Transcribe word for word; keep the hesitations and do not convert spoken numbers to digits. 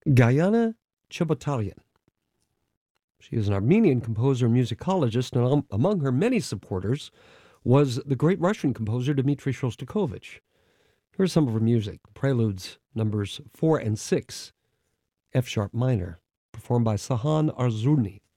Gayana Chebotaryan. She is an Armenian composer and musicologist, and among her many supporters was the great Russian composer Dmitri Shostakovich. Here's some of her music: Preludes numbers four and six, F sharp minor, performed by Sahan Arzurny.